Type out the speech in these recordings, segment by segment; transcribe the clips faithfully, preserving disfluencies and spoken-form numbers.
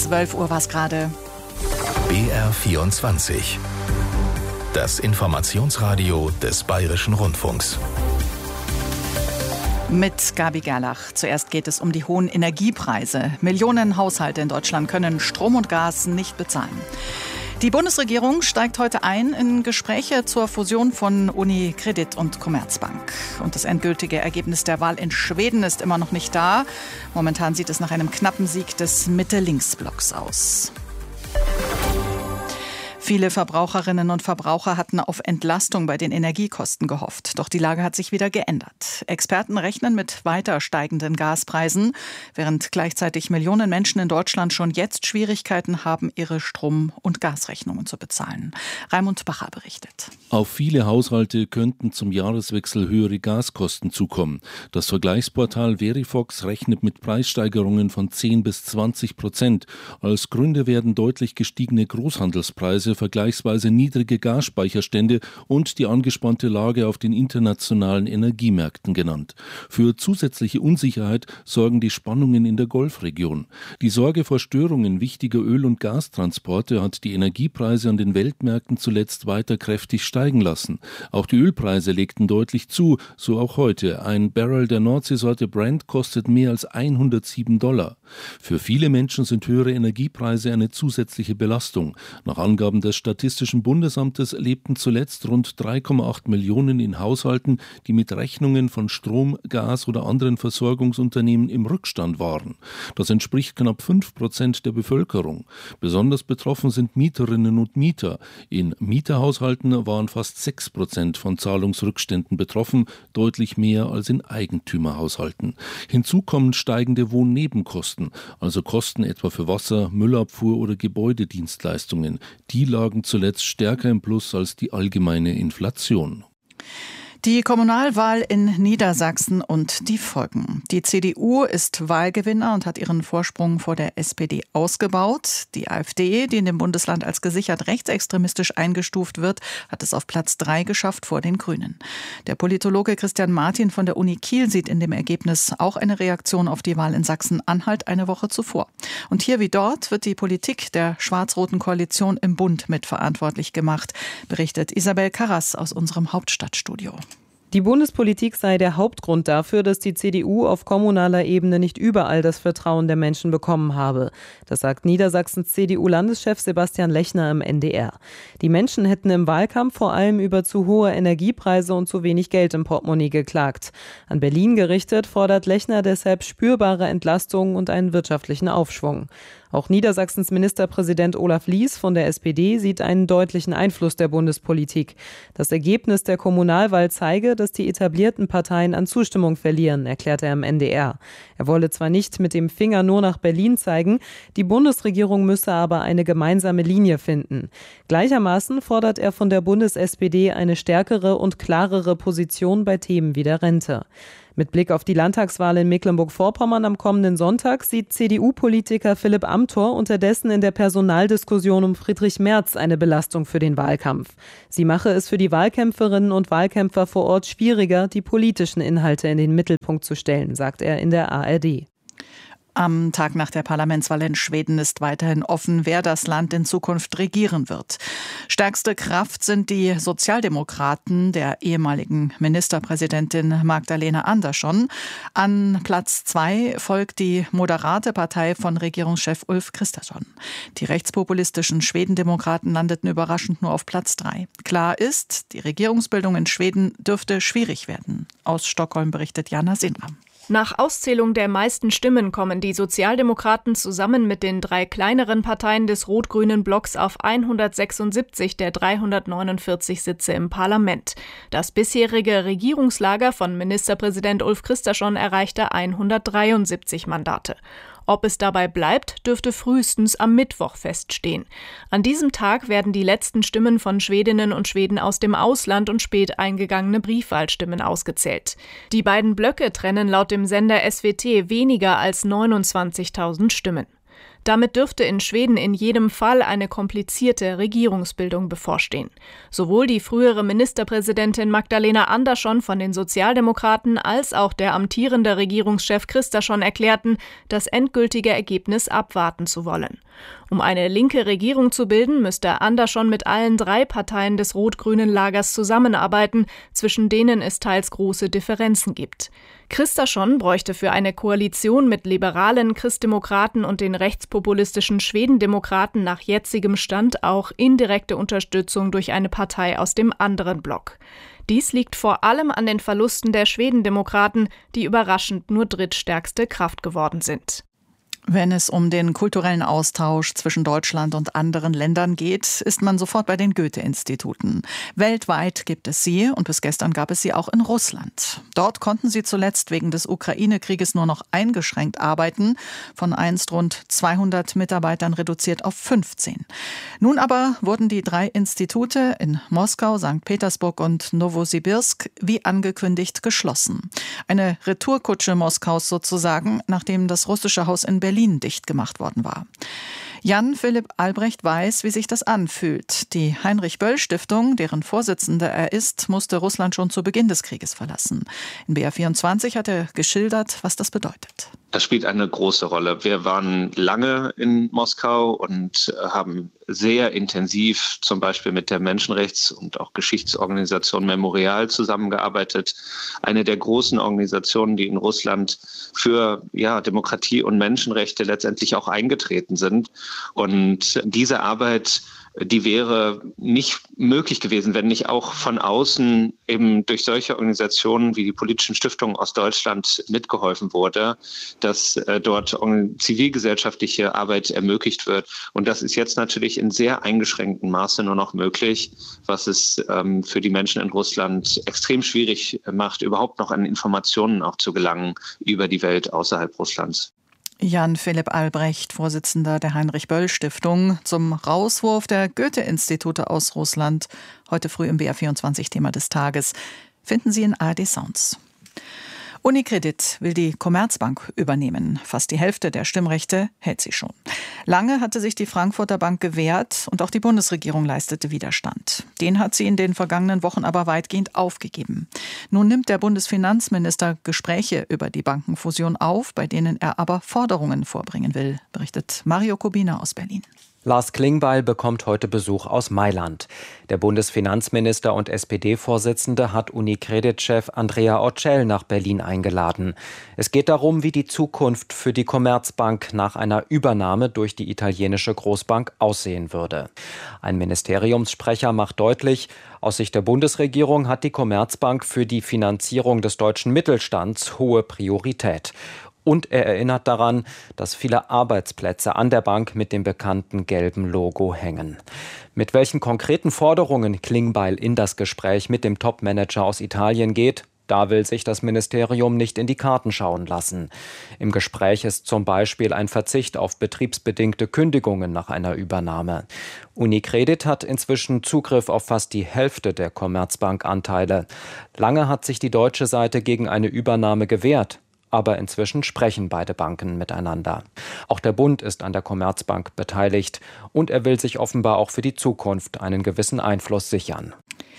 zwölf Uhr war es gerade. B R vierundzwanzig. Das Informationsradio des Bayerischen Rundfunks. Mit Gabi Gerlach. Zuerst geht es um die hohen Energiepreise. Millionen Haushalte in Deutschland können Strom und Gas nicht bezahlen. Die Bundesregierung steigt heute ein in Gespräche zur Fusion von UniCredit und Commerzbank. Und das endgültige Ergebnis der Wahl in Schweden ist immer noch nicht da. Momentan sieht es nach einem knappen Sieg des Mitte-Links-Blocks aus. Viele Verbraucherinnen und Verbraucher hatten auf Entlastung bei den Energiekosten gehofft. Doch die Lage hat sich wieder geändert. Experten rechnen mit weiter steigenden Gaspreisen, während gleichzeitig Millionen Menschen in Deutschland schon jetzt Schwierigkeiten haben, ihre Strom- und Gasrechnungen zu bezahlen. Raimund Bacher berichtet. Auf viele Haushalte könnten zum Jahreswechsel höhere Gaskosten zukommen. Das Vergleichsportal Verifox rechnet mit Preissteigerungen von zehn bis zwanzig Prozent. Als Gründe werden deutlich gestiegene Großhandelspreise, vergleichsweise niedrige Gasspeicherstände und die angespannte Lage auf den internationalen Energiemärkten genannt. Für zusätzliche Unsicherheit sorgen die Spannungen in der Golfregion. Die Sorge vor Störungen wichtiger Öl- und Gastransporte hat die Energiepreise an den Weltmärkten zuletzt weiter kräftig steigen lassen. Auch die Ölpreise legten deutlich zu, so auch heute. Ein Barrel der Nordseesorte Brent kostet mehr als hundertsieben Dollar. Für viele Menschen sind höhere Energiepreise eine zusätzliche Belastung. Nach Angaben des Statistischen Bundesamtes lebten zuletzt rund drei Komma acht Millionen in Haushalten, die mit Rechnungen von Strom, Gas oder anderen Versorgungsunternehmen im Rückstand waren. Das entspricht knapp fünf Prozent der Bevölkerung. Besonders betroffen sind Mieterinnen und Mieter. In Mieterhaushalten waren fast sechs Prozent von Zahlungsrückständen betroffen, deutlich mehr als in Eigentümerhaushalten. Hinzu kommen steigende Wohnnebenkosten, also Kosten etwa für Wasser, Müllabfuhr oder Gebäudedienstleistungen. Die lagen zuletzt stärker im Plus als die allgemeine Inflation. Die Kommunalwahl in Niedersachsen und die Folgen. Die C D U ist Wahlgewinner und hat ihren Vorsprung vor der S P D ausgebaut. Die AfD, die in dem Bundesland als gesichert rechtsextremistisch eingestuft wird, hat es auf Platz drei geschafft vor den Grünen. Der Politologe Christian Martin von der Uni Kiel sieht in dem Ergebnis auch eine Reaktion auf die Wahl in Sachsen-Anhalt eine Woche zuvor. Und hier wie dort wird die Politik der schwarz-roten Koalition im Bund mitverantwortlich gemacht, berichtet Isabel Karras aus unserem Hauptstadtstudio. Die Bundespolitik sei der Hauptgrund dafür, dass die C D U auf kommunaler Ebene nicht überall das Vertrauen der Menschen bekommen habe. Das sagt Niedersachsens C D U-Landeschef Sebastian Lechner im N D R. Die Menschen hätten im Wahlkampf vor allem über zu hohe Energiepreise und zu wenig Geld im Portemonnaie geklagt. An Berlin gerichtet fordert Lechner deshalb spürbare Entlastungen und einen wirtschaftlichen Aufschwung. Auch Niedersachsens Ministerpräsident Olaf Lies von der S P D sieht einen deutlichen Einfluss der Bundespolitik. Das Ergebnis der Kommunalwahl zeige, dass die etablierten Parteien an Zustimmung verlieren, erklärte er im N D R. Er wolle zwar nicht mit dem Finger nur nach Berlin zeigen, die Bundesregierung müsse aber eine gemeinsame Linie finden. Gleichermaßen fordert er von der Bundes-S P D eine stärkere und klarere Position bei Themen wie der Rente. Mit Blick auf die Landtagswahl in Mecklenburg-Vorpommern am kommenden Sonntag sieht C D U-Politiker Philipp Amthor unterdessen in der Personaldiskussion um Friedrich Merz eine Belastung für den Wahlkampf. Sie mache es für die Wahlkämpferinnen und Wahlkämpfer vor Ort schwieriger, die politischen Inhalte in den Mittelpunkt zu stellen, sagt er in der A R D. Am Tag nach der Parlamentswahl in Schweden ist weiterhin offen, wer das Land in Zukunft regieren wird. Stärkste Kraft sind die Sozialdemokraten der ehemaligen Ministerpräsidentin Magdalena Andersson. An Platz zwei folgt die moderate Partei von Regierungschef Ulf Kristersson. Die rechtspopulistischen Schwedendemokraten landeten überraschend nur auf Platz drei. Klar ist, die Regierungsbildung in Schweden dürfte schwierig werden. Aus Stockholm berichtet Jana Sinram. Nach Auszählung der meisten Stimmen kommen die Sozialdemokraten zusammen mit den drei kleineren Parteien des rot-grünen Blocks auf hundertsechsundsiebzig der dreihundertneunundvierzig Sitze im Parlament. Das bisherige Regierungslager von Ministerpräsident Ulf Kristersson erreichte hundertdreiundsiebzig Mandate. Ob es dabei bleibt, dürfte frühestens am Mittwoch feststehen. An diesem Tag werden die letzten Stimmen von Schwedinnen und Schweden aus dem Ausland und spät eingegangene Briefwahlstimmen ausgezählt. Die beiden Blöcke trennen laut dem Sender S W T weniger als neunundzwanzigtausend Stimmen. Damit dürfte in Schweden in jedem Fall eine komplizierte Regierungsbildung bevorstehen. Sowohl die frühere Ministerpräsidentin Magdalena Andersson von den Sozialdemokraten als auch der amtierende Regierungschef Kristersson erklärten, das endgültige Ergebnis abwarten zu wollen. Um eine linke Regierung zu bilden, müsste Andersson mit allen drei Parteien des rot-grünen Lagers zusammenarbeiten, zwischen denen es teils große Differenzen gibt. Kristersson bräuchte für eine Koalition mit liberalen Christdemokraten und den rechtspopulistischen Schwedendemokraten nach jetzigem Stand auch indirekte Unterstützung durch eine Partei aus dem anderen Block. Dies liegt vor allem an den Verlusten der Schwedendemokraten, die überraschend nur drittstärkste Kraft geworden sind. Wenn es um den kulturellen Austausch zwischen Deutschland und anderen Ländern geht, ist man sofort bei den Goethe-Instituten. Weltweit gibt es sie und bis gestern gab es sie auch in Russland. Dort konnten sie zuletzt wegen des Ukraine-Krieges nur noch eingeschränkt arbeiten, von einst rund zweihundert Mitarbeitern reduziert auf fünfzehn. Nun aber wurden die drei Institute in Moskau, Sankt Petersburg und Nowosibirsk wie angekündigt geschlossen. Eine Retourkutsche Moskaus sozusagen, nachdem das russische Haus in Berlin dicht gemacht worden war. Jan Philipp Albrecht weiß, wie sich das anfühlt. Die Heinrich-Böll-Stiftung, deren Vorsitzender er ist, musste Russland schon zu Beginn des Krieges verlassen. In B R vierundzwanzig hat er geschildert, was das bedeutet. Das spielt eine große Rolle. Wir waren lange in Moskau und haben sehr intensiv zum Beispiel mit der Menschenrechts- und auch Geschichtsorganisation Memorial zusammengearbeitet. Eine der großen Organisationen, die in Russland für ja, Demokratie und Menschenrechte letztendlich auch eingetreten sind. Und diese Arbeit, die wäre nicht möglich gewesen, wenn nicht auch von außen eben durch solche Organisationen wie die politischen Stiftungen aus Deutschland mitgeholfen wurde, dass äh, dort zivilgesellschaftliche Arbeit ermöglicht wird. Und das ist jetzt natürlich in sehr eingeschränktem Maße nur noch möglich, was es ähm, für die Menschen in Russland extrem schwierig macht, überhaupt noch an Informationen auch zu gelangen über die Welt außerhalb Russlands. Jan Philipp Albrecht, Vorsitzender der Heinrich-Böll-Stiftung, zum Rauswurf der Goethe-Institute aus Russland. Heute früh im B R vierundzwanzig Thema des Tages. Finden Sie in A R D Sounds. Unicredit will die Commerzbank übernehmen. Fast die Hälfte der Stimmrechte hält sie schon. Lange hatte sich die Frankfurter Bank gewehrt und auch die Bundesregierung leistete Widerstand. Den hat sie in den vergangenen Wochen aber weitgehend aufgegeben. Nun nimmt der Bundesfinanzminister Gespräche über die Bankenfusion auf, bei denen er aber Forderungen vorbringen will, berichtet Mario Kubina aus Berlin. Lars Klingbeil bekommt heute Besuch aus Mailand. Der Bundesfinanzminister und S P D-Vorsitzende hat Unicredit-Chef Andrea Orcel nach Berlin eingeladen. Es geht darum, wie die Zukunft für die Commerzbank nach einer Übernahme durch die italienische Großbank aussehen würde. Ein Ministeriumssprecher macht deutlich, aus Sicht der Bundesregierung hat die Commerzbank für die Finanzierung des deutschen Mittelstands hohe Priorität. Und er erinnert daran, dass viele Arbeitsplätze an der Bank mit dem bekannten gelben Logo hängen. Mit welchen konkreten Forderungen Klingbeil in das Gespräch mit dem Topmanager aus Italien geht, da will sich das Ministerium nicht in die Karten schauen lassen. Im Gespräch ist zum Beispiel ein Verzicht auf betriebsbedingte Kündigungen nach einer Übernahme. Unicredit hat inzwischen Zugriff auf fast die Hälfte der Commerzbank-Anteile. Lange hat sich die deutsche Seite gegen eine Übernahme gewehrt. Aber inzwischen sprechen beide Banken miteinander. Auch der Bund ist an der Commerzbank beteiligt und er will sich offenbar auch für die Zukunft einen gewissen Einfluss sichern.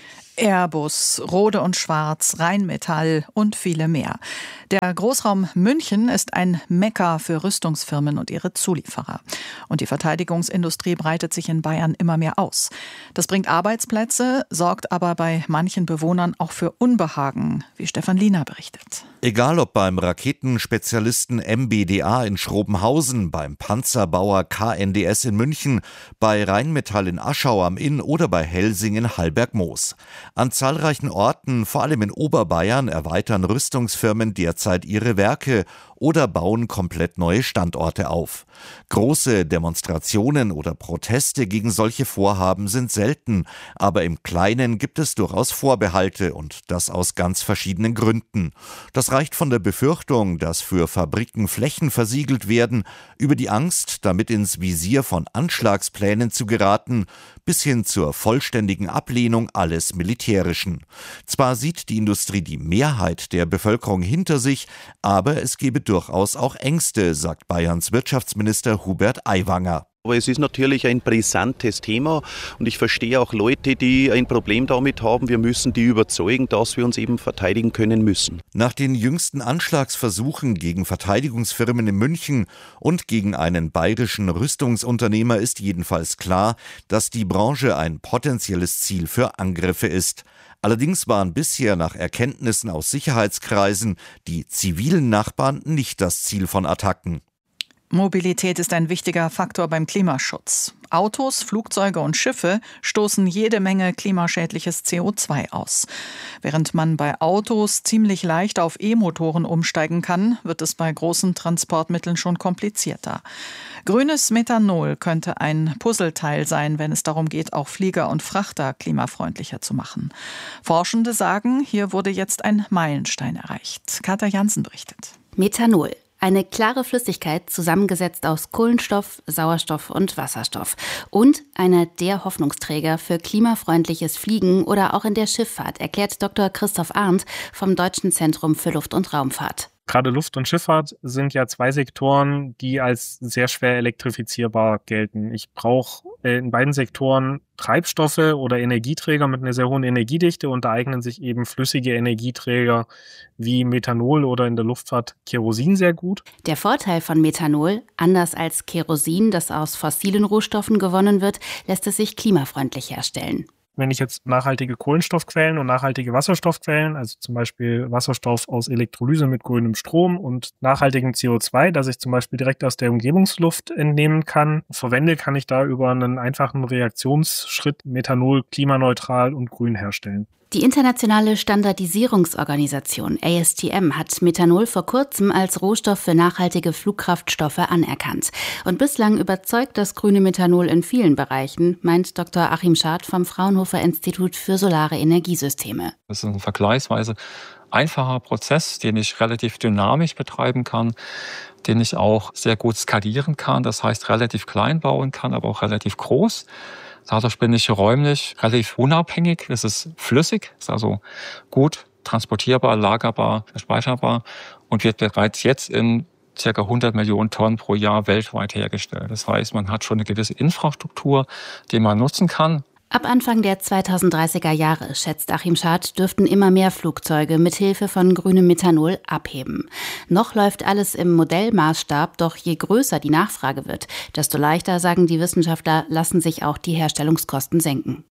Airbus, Rode und Schwarz, Rheinmetall und viele mehr. Der Großraum München ist ein Mekka für Rüstungsfirmen und ihre Zulieferer. Und die Verteidigungsindustrie breitet sich in Bayern immer mehr aus. Das bringt Arbeitsplätze, sorgt aber bei manchen Bewohnern auch für Unbehagen, wie Stefan Liener berichtet. Egal ob beim Raketenspezialisten M B D A in Schrobenhausen, beim Panzerbauer K N D S in München, bei Rheinmetall in Aschau am Inn oder bei Helsing in Hallbergmoos. An zahlreichen Orten, vor allem in Oberbayern, erweitern Rüstungsfirmen derzeit ihre Werke oder bauen komplett neue Standorte auf. Große Demonstrationen oder Proteste gegen solche Vorhaben sind selten, aber im Kleinen gibt es durchaus Vorbehalte und das aus ganz verschiedenen Gründen. Das reicht von der Befürchtung, dass für Fabriken Flächen versiegelt werden, über die Angst, damit ins Visier von Anschlagsplänen zu geraten, bis hin zur vollständigen Ablehnung alles Militärischen. Zwar sieht die Industrie die Mehrheit der Bevölkerung hinter sich, aber es gebe durchaus auch Ängste, sagt Bayerns Wirtschaftsminister Hubert Aiwanger. Aber es ist natürlich ein brisantes Thema und ich verstehe auch Leute, die ein Problem damit haben. Wir müssen die überzeugen, dass wir uns eben verteidigen können müssen. Nach den jüngsten Anschlagsversuchen gegen Verteidigungsfirmen in München und gegen einen bayerischen Rüstungsunternehmer ist jedenfalls klar, dass die Branche ein potenzielles Ziel für Angriffe ist. Allerdings waren bisher nach Erkenntnissen aus Sicherheitskreisen die zivilen Nachbarn nicht das Ziel von Attacken. Mobilität ist ein wichtiger Faktor beim Klimaschutz. Autos, Flugzeuge und Schiffe stoßen jede Menge klimaschädliches C O zwei aus. Während man bei Autos ziemlich leicht auf E-Motoren umsteigen kann, wird es bei großen Transportmitteln schon komplizierter. Grünes Methanol könnte ein Puzzleteil sein, wenn es darum geht, auch Flieger und Frachter klimafreundlicher zu machen. Forschende sagen, hier wurde jetzt ein Meilenstein erreicht. Katja Jansen berichtet. Methanol. Eine klare Flüssigkeit, zusammengesetzt aus Kohlenstoff, Sauerstoff und Wasserstoff. Und einer der Hoffnungsträger für klimafreundliches Fliegen oder auch in der Schifffahrt, erklärt Doktor Christoph Arndt vom Deutschen Zentrum für Luft- und Raumfahrt. Gerade Luft- und Schifffahrt sind ja zwei Sektoren, die als sehr schwer elektrifizierbar gelten. Ich brauche in beiden Sektoren Treibstoffe oder Energieträger mit einer sehr hohen Energiedichte und da eignen sich eben flüssige Energieträger wie Methanol oder in der Luftfahrt Kerosin sehr gut. Der Vorteil von Methanol, anders als Kerosin, das aus fossilen Rohstoffen gewonnen wird, lässt es sich klimafreundlich herstellen. Wenn ich jetzt nachhaltige Kohlenstoffquellen und nachhaltige Wasserstoffquellen, also zum Beispiel Wasserstoff aus Elektrolyse mit grünem Strom und nachhaltigem C O zwei, das ich zum Beispiel direkt aus der Umgebungsluft entnehmen kann, verwende, kann ich da über einen einfachen Reaktionsschritt Methanol klimaneutral und grün herstellen. Die internationale Standardisierungsorganisation A S T M hat Methanol vor kurzem als Rohstoff für nachhaltige Flugkraftstoffe anerkannt. Und bislang überzeugt das grüne Methanol in vielen Bereichen, meint Doktor Achim Schad vom Fraunhofer Institut für Solare Energiesysteme. Das ist ein vergleichsweise einfacher Prozess, den ich relativ dynamisch betreiben kann, den ich auch sehr gut skalieren kann, das heißt relativ klein bauen kann, aber auch relativ groß. Dadurch bin ich räumlich relativ unabhängig. Es ist flüssig, ist also gut transportierbar, lagerbar, speicherbar und wird bereits jetzt in ca. hundert Millionen Tonnen pro Jahr weltweit hergestellt. Das heißt, man hat schon eine gewisse Infrastruktur, die man nutzen kann. Ab Anfang der zweitausenddreißiger Jahre, schätzt Achim Schad, dürften immer mehr Flugzeuge mit Hilfe von grünem Methanol abheben. Noch läuft alles im Modellmaßstab, doch je größer die Nachfrage wird, desto leichter, sagen die Wissenschaftler, lassen sich auch die Herstellungskosten senken.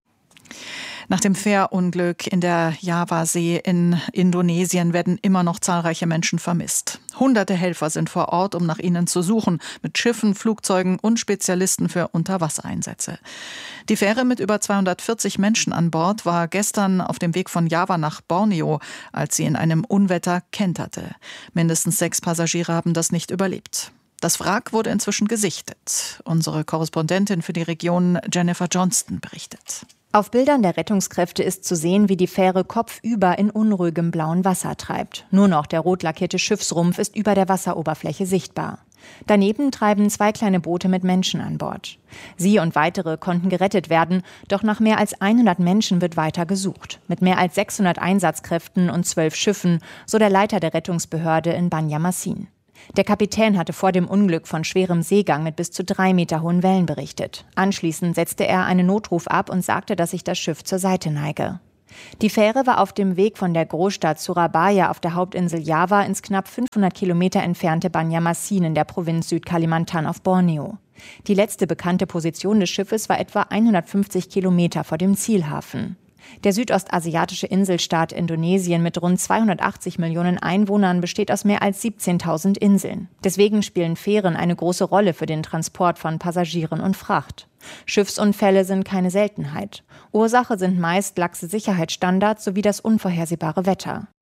Nach dem Fährunglück in der Javasee in Indonesien werden immer noch zahlreiche Menschen vermisst. Hunderte Helfer sind vor Ort, um nach ihnen zu suchen, mit Schiffen, Flugzeugen und Spezialisten für Unterwassereinsätze. Die Fähre mit über zweihundertvierzig Menschen an Bord war gestern auf dem Weg von Java nach Borneo, als sie in einem Unwetter kenterte. Mindestens sechs Passagiere haben das nicht überlebt. Das Wrack wurde inzwischen gesichtet. Unsere Korrespondentin für die Region Jennifer Johnston berichtet. Auf Bildern der Rettungskräfte ist zu sehen, wie die Fähre kopfüber in unruhigem blauen Wasser treibt. Nur noch der rot lackierte Schiffsrumpf ist über der Wasseroberfläche sichtbar. Daneben treiben zwei kleine Boote mit Menschen an Bord. Sie und weitere konnten gerettet werden, doch nach mehr als hundert Menschen wird weiter gesucht. Mit mehr als sechshundert Einsatzkräften und zwölf Schiffen, so der Leiter der Rettungsbehörde in Banjarmasin. Der Kapitän hatte vor dem Unglück von schwerem Seegang mit bis zu drei Meter hohen Wellen berichtet. Anschließend setzte er einen Notruf ab und sagte, dass sich das Schiff zur Seite neige. Die Fähre war auf dem Weg von der Großstadt Surabaya auf der Hauptinsel Java ins knapp fünfhundert Kilometer entfernte Banjarmasin in der Provinz Südkalimantan auf Borneo. Die letzte bekannte Position des Schiffes war etwa hundertfünfzig Kilometer vor dem Zielhafen. Der südostasiatische Inselstaat Indonesien mit rund zweihundertachtzig Millionen Einwohnern besteht aus mehr als siebzehntausend Inseln. Deswegen spielen Fähren eine große Rolle für den Transport von Passagieren und Fracht. Schiffsunfälle sind keine Seltenheit. Ursache sind meist laxe Sicherheitsstandards sowie das unvorhersehbare Wetter.